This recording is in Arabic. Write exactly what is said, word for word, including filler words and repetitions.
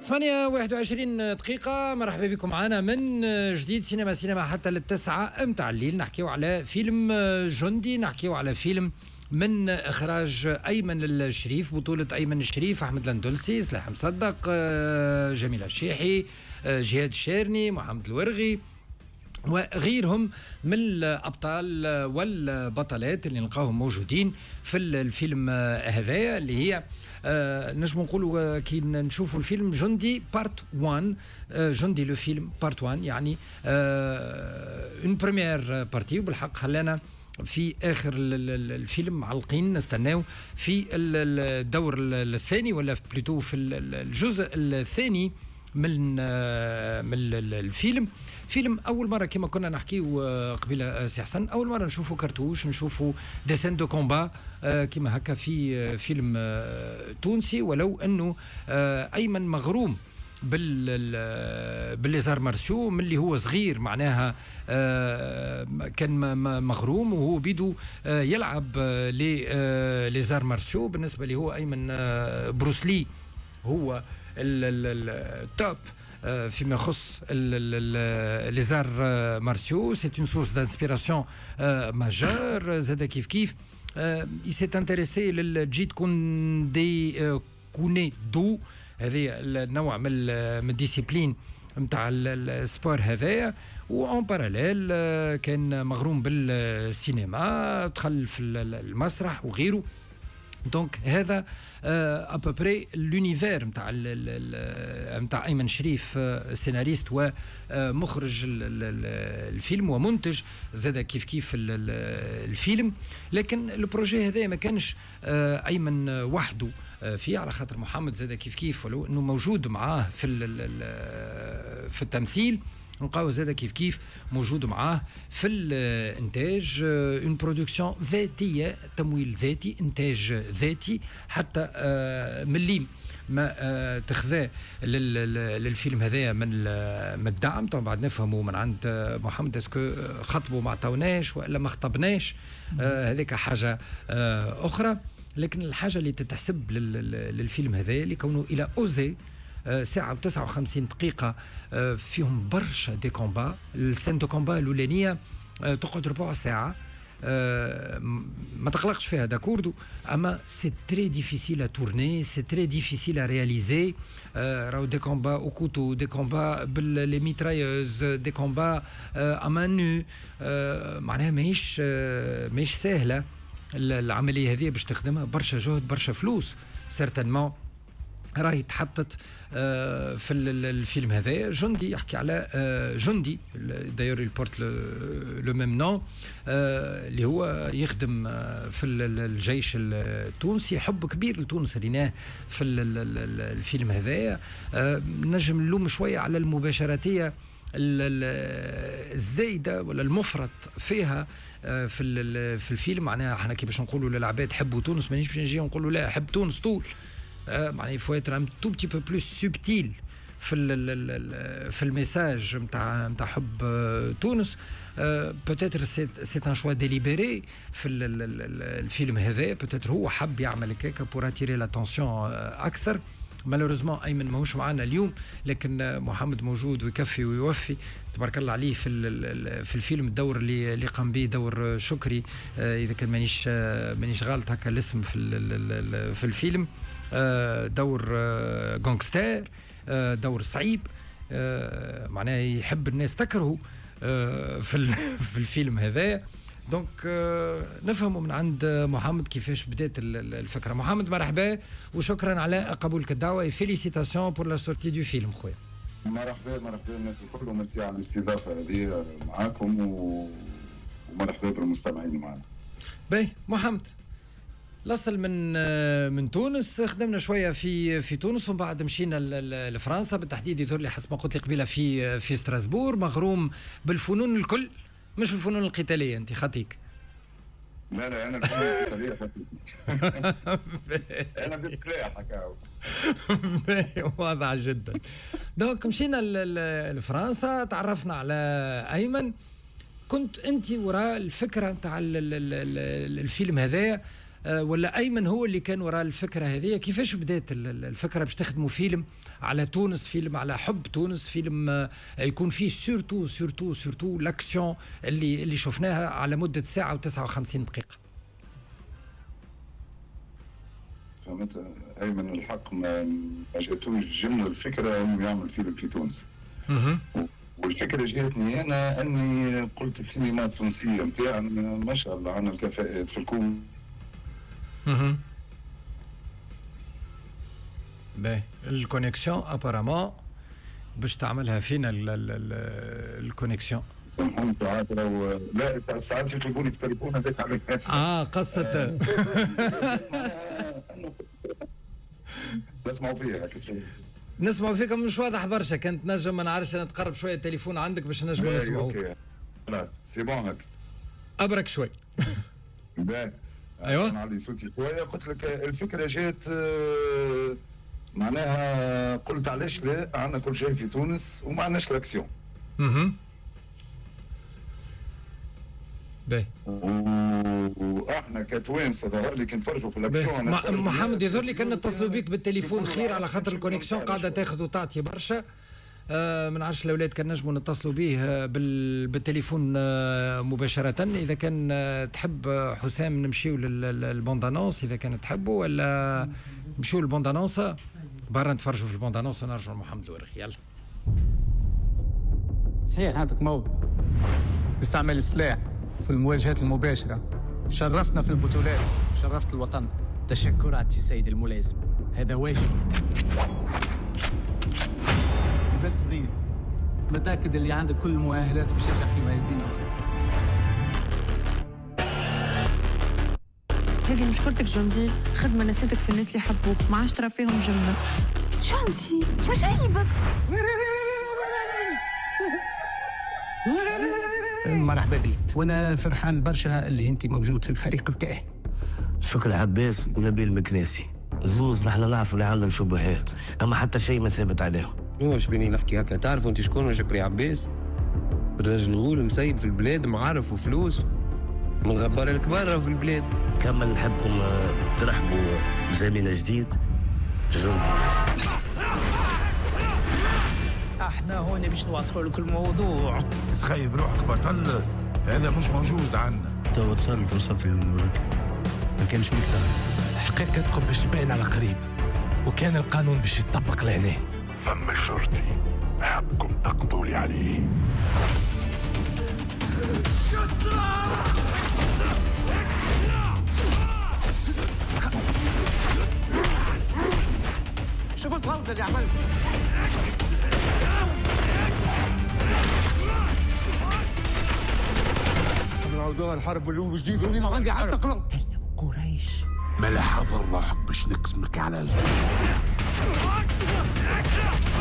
ثمانية واحد وعشرين دقيقة. مرحبا بكم معنا من جديد سينما سينما حتى للتسعة متاع الليل. نحكيو على فيلم جندي، نحكيو على فيلم من إخراج أيمن الشريف، بطولة أيمن الشريف، أحمد الأندلسي، سلاح مصدق، جميلة الشيحي، جهاد الشيرني، محمد الورغي وغيرهم من الأبطال والبطلات اللي نلقاهم موجودين في الفيلم هذا، اللي هي آه نجم نقولوا كي نشوفوا الفيلم جندي بارت واحد، آه جندي لو فيلم بارت واحد، يعني اون بريمير بارتي، وبالحق خلانا في اخر الفيلم معلقين نستناو في الدور الثاني، ولا بلوتو في الجزء الثاني من من الفيلم. فيلم اول مره كما كنا نحكيو قبيله سي حسن، اول مره نشوفوا كرتوش، نشوفوا ديسين دو كومبا كما هكا في فيلم تونسي، ولو انه ايمن مغروم بال بالليزار مارسيو من اللي هو صغير، معناها كان مغروم وهو بيدو يلعب ليزار مارسيو. بالنسبه لي هو ايمن بروسلي هو التوب فيما يخص ليزار مارسيو، سي اون سورس دانسبيراسيون ماجور. زاد كيف كيف il s'est intéressé للجيت كوندي كوني دو، هذه النوع من من الديسيبلين نتاع السبور هذايا، وان باراليل كان مغروم بالسينما، دخل في المسرح وغيره. دونك هذا ابوبري لونيفير نتاع نتاع ايمن شريف، سيناريست ومخرج الفيلم ومنتج زاد كيف كيف الفيلم. لكن البروجي هذا ما كانش ايمن وحده فيه، على خاطر محمد زاد كيف كيف، ولو انه موجود معاه في في التمثيل، نلقاو زاد كيف كيف موجود معاه في الانتاج. اون برودكسيون ذاتيه، تمويل ذاتي، انتاج ذاتي، حتى ملي ما تخذاه للفيلم هذايا من من الدعم. طبعا بعد نفهموا من عند محمد اسكو خطبوا ما عطاوناش والا ما خطبناش، هذيك حاجه اخرى. لكن الحاجه اللي تتحسب للفيلم هذايا لكونه الى اوزي ساعة وتسعة وخمسين دقيقة، فيهم برشا دي كومبا. السين دو كومبا الأولانية تقعد ربع ساعة، ما تقلقش فيها داكوردو، أما سي تري ديفيسيل ا تورني، سي تري ديفيسيل ا رياليزي. راهو دي كومبا او كوتو، دي كومبا باللي ميترايوز، دي كومبا امان نو، معناها ماهيش ماهيش سهلة العملية هذه باش تخدمها، برشا جهد، برشا فلوس سيرتانمون راهي تحطت في الفيلم هذا. جندي يحكي على جندي داير البورت لو ميم نون، اللي هو يخدم في الجيش التونسي، حب كبير لتونس ريناه في الفيلم هذا. نجم نلوم شويه على المباشراتيه الزايده ولا المفرط فيها في في الفيلم. معناها احنا كي باش نقولوا للعباد حبوا تونس، مانيش باش نجي نقولوا لا حب تونس طول، معناها il faut être un tout petit peu plus subtil في ال في الميساج نتاع نتاع حب تونس. peut-être c'est c'est un choix délibéré في الفيلم هذا، peut-être هو حب يعمل هكاك pour attirer l'attention اكثر. مالوريزمون ايمن ماهوش معنا اليوم، لكن محمد موجود ويكفي ويوفي تبارك الله عليه في في الفيلم. الدور اللي اللي قام به دور شكري، اذا كان مانيش مانيش غلط هكا الاسم في في الفيلم، دور غانغستير، دور صعيب، معناه يحب الناس تكرهه في في الفيلم هذا. دونك نفهموا من عند محمد كيفاش بدات الفكره. محمد مرحبا وشكرا على قبولك الدعوه، فيليسيتاسيون بور لا سورتي دو فيلم خويا. مرحبا مرحبا الناس الكل، وميرسي على الاستضافه هذه معاكم، ومرحبا بالمستمعين معنا. باهي محمد، الاصل من من تونس، خدمنا شويه في في تونس ومن بعد مشينا لفرنسا، بالتحديد يظهر لي حسب ما قلت لي قبيله في في ستراسبور. مغروم بالفنون الكل، مش بالفنون القتاليه. انت خطيك؟ لا لا انا الفنون القتاليه خطيك. انا بسكريح هكا. واضح جدا. دونك مشينا لفرنسا، تعرفنا على ايمن. كنت انت وراء الفكره نتاع الفيلم هذايا، ولا أيمن هو اللي كان وراء الفكرة هذه؟ كيفاش بدات الفكرة باش تخدموا فيلم على تونس، فيلم على حب تونس، فيلم يكون فيه سورتو سورتو سورتو لاكسيون اللي اللي شفناها على مدة ساعة وتسعة وخمسين دقيقة؟ فهمت أيمن الحق ما ما جاتوش جمل الفكرة إنه يعمل فيلم في تونس. والفكرة جاتني أنا أني قلت السينما التونسية نتاعنا ما شاء الله عندنا الكفاءات في الكون. اها باهي الكونيكسيون ابارامون باش تعملها فينا الكونيكسيون. سامحوني ساعات لو لا ساعات يطلبوني في التليفون هذاك على اه قصة نسمعوا فيها هكا نسمعوا فيكم مش واضح برشا، كانت نجم ما نعرفش انا تقرب شويه التليفون عندك باش نجموا نسمعوك. اوكي خلاص سي بون هك ابرك شوي. باهي ايوه نعلي صوتي شويه. قلت لك الفكره جات معناها قلت علاش لا عندنا كل شيء في تونس وما عندناش لاكسيون. اها باهي واحنا كتوانسه ظهر لي كي نتفرجوا في الاكسيون. محمد يظهر لي كان نتصلوا بيك بالتليفون خير على خاطر الكونيكسيون قاعده تاخذ وتعطي برشا. آه ما نعرفش الاولاد كان نجموا نتصلوا به بالتليفون آه مباشره. اذا كان آه تحب حسام نمشيو للبوندانونس اذا كان تحبوا، ولا نمشيو للبوندانونس برا نتفرجوا في البوندانونس ونرجعوا لمحمد ورخ. يلا. صحيح عندك موضوع استعمال السلاح في المواجهات المباشرة، شرفتنا في البطولات، شرفت الوطن. تشكراتي سيد الملازم، هذا واجب. زاد صغير متأكد اللي عندك كل المؤهلات باش ترجع حماية الدين آخر. هذه مشكلتك جندي، خدمة نسيتك في الناس اللي حبوك، ما عادش ترى فيهم جملة. جندي مش عيبك. مرحبا بك، وانا فرحان برشا اللي انت موجود في الفريق بتاعي. شكرا عباس ونبيل المكناسي، زوز نحن نعرفوا اللي عندهم شبهات اما حتى شيء ما ثابت عليهم. واش بيني نحكي هكا؟ تعرفوا انت شكون شكري عباس؟ الراجل غول مسيب في البلاد، معارف وفلوس، من الغبار الكبار في البلاد. كمل نحبكم ترحبوا بزميلنا جديد جندي. احنا هون باش نوضحوا لك الموضوع. تسخيب روحك بطل، هذا مش موجود عندنا. تو تصرف وصل في المرك ما كانش مكتوب. حقيقتكم باش تبين على قريب، وكان القانون باش يطبق لهنا. فما شرطي حقكم تقضوا لي عليه. شوف الفوضى اللي عملت. نعاودوها الحرب اليوم جديد ولي ما عندي حتى قلم. قريش ملا حضر روحك باش نقسمك على زوج.